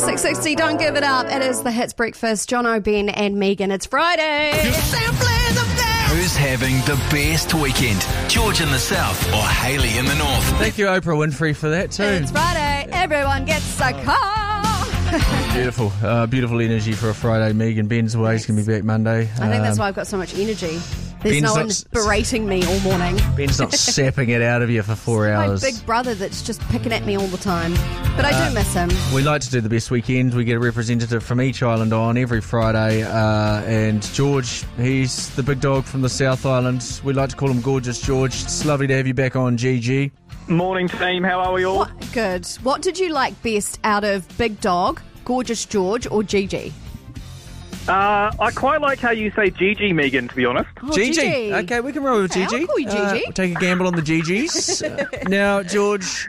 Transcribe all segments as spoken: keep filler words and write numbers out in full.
six sixty, don't give it up. It is the Hits Breakfast. Jono, Ben and Megan. It's Friday. Who's having the best weekend? George in the south or Hayley in the north? Thank you, Oprah Winfrey, for that too. It's Friday. Everyone gets a car. Beautiful. Uh, beautiful energy for a Friday. Megan, Ben's away. He's going to be back Monday. I think that's Um, why I've got so much energy. There's Ben's no one not- berating me all morning. Ben's not sapping it out of you for four My hours. big brother that's just picking at me all the time. But I do miss him. We like to do the best weekend. We get a representative from each island on every Friday. Uh, and George, he's the big dog from the South Island. We like to call him Gorgeous George. It's lovely to have you back on, G G. Morning team, how are we all? What? Good. What did you like best out of Big Dog, Gorgeous George, or Gigi? Uh, I quite like how you say Gigi, Megan, to be honest. Oh, Gigi. Gigi. Okay, we can roll with Okay, I'll Gigi. call you Gigi. Uh, we'll take a gamble on the G Gs. Uh, now, George,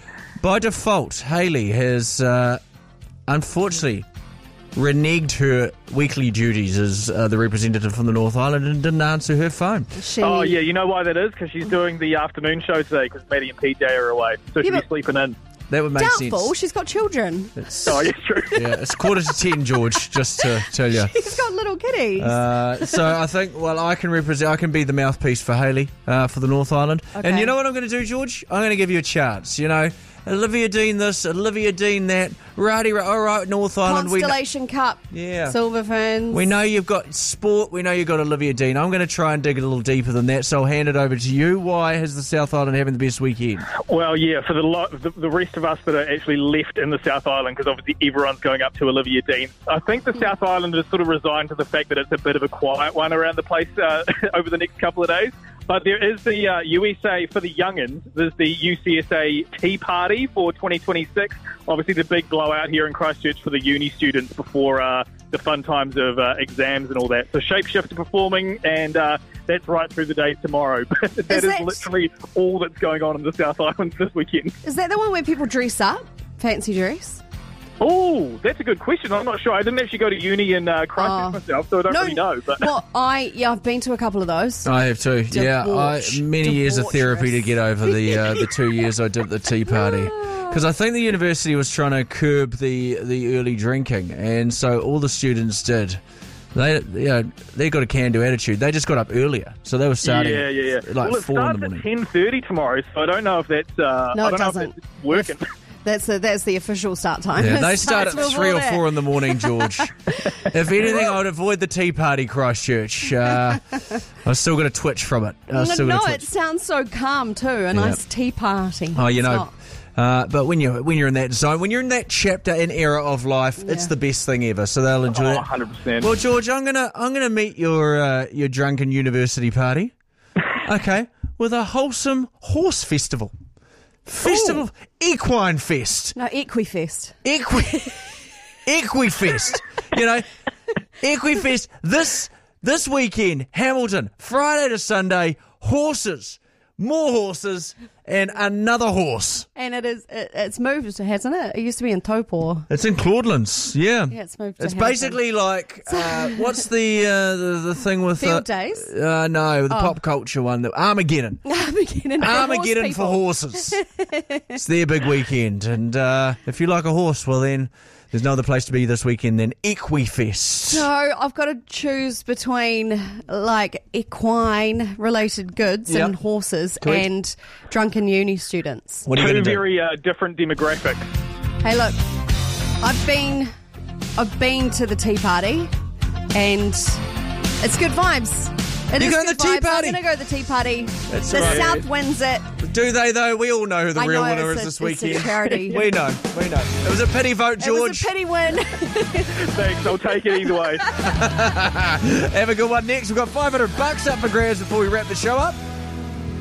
by default, Hayley has uh, unfortunately reneged her weekly duties as uh, the representative from the North Island and didn't answer her phone. She... Oh, yeah, you know why that is? Because she's doing the afternoon show today because Maddie and P J are away. So she'll Yeah, be sleeping in. That would make Doubtful. sense. She's got children. It's, Oh, yeah, true. yeah, it's quarter to ten, George, just to tell you. She's got little kitties. Uh, so I think, well, I can represent, I can be the mouthpiece for Hayley uh, for the North Island. Okay. And you know what I'm going to do, George? I'm going to give you a chance. You know, Olivia Dean this, Olivia Dean that. Righty, right, all right, North Island. We know, Constellation Cup. Yeah. Silver Ferns. we know you've got sport. We know you've got Olivia Dean. I'm going to try and dig a little deeper than that. So I'll hand it over to you. Why has the South Island having the best weekend? Well, yeah, for the, lo- the the rest of us that are actually left in the South Island, because obviously everyone's going up to Olivia Dean, I think the South Island is sort of resigned to the fact that it's a bit of a quiet one around the place uh, over the next couple of days. But there is the uh, U S A, for the youngins, there's the U C S A Tea Party for twenty twenty-six. Obviously the big blowout here in Christchurch for the uni students before uh, the fun times of uh, exams and all that. So Shapeshifter performing, and uh, that's right through the day tomorrow. But that is, Is that- literally all that's going on in the South Island this weekend. Is that the one where people dress up? Fancy dress? Oh, that's a good question. I'm not sure. I didn't actually go to uni in uh, Christchurch Oh. myself, so I don't really know. But Well, I, yeah, I've been to a couple of those. I have too. Yeah, I, Debauch. many years of therapy to Debaucherous. get over the uh, the two years I did at the tea party. Because I think the university was trying to curb the, the early drinking, and so all the students did. They, you know, they got a can-do attitude. They just got up earlier, so they were starting yeah, yeah, yeah. like well, it four in starts the morning. at ten thirty tomorrow, so I don't know if that's. Uh, No, I it don't know doesn't. if that's working. That's the, that's the official start time. Yeah, they It start at starts three or before four that. in the morning, George. If anything, I would avoid the tea party, Christchurch. Uh, I've still got a twitch from it. I've still No, got a it twitch. sounds so calm too. A nice tea party. Oh, you It's know. not. Uh, but when you're when you're in that zone, when you're in that chapter and era of life, it's Yeah. the best thing ever. So they'll enjoy Oh, it. one hundred percent. Well, George, I'm gonna I'm gonna meet your uh, your drunken university party. Okay, with a wholesome horse festival, festival equine fest, No, Equifest. equi equifest. You know, equifest this this weekend, Hamilton, Friday to Sunday, horses, more horses, and another horse. And it is, it, it's moved, hasn't it? It used to be in Taupo. It's in Claudelands, yeah. Yeah, it's moved to It's Hamilton. basically like uh, what's the, uh, the the thing with Field uh, days? Uh, no, the Oh. pop culture one. The Armageddon. Armageddon, for Armageddon horse for people. horses. It's their big weekend, and uh, if you like a horse, well then there's no other place to be this weekend than Equifest. So I've got to choose between like equine related goods Yep. and horses Correct. and drunken uni students. What are you Two going to do? very uh, different demographics. Hey, look, I've been, I've been to the tea party, and it's good vibes. It You're is going good to the tea vibes. party? I'm going to go to the tea party. That's the right. South wins it. Do they though? We all know who the I real know, winner it's is a- this it's a weekend. charity. We know, we know. It was a pity vote, It George. was a pity win. Thanks, I'll take it either way. Have a good one next. We've got five hundred bucks up for grabs before we wrap the show up.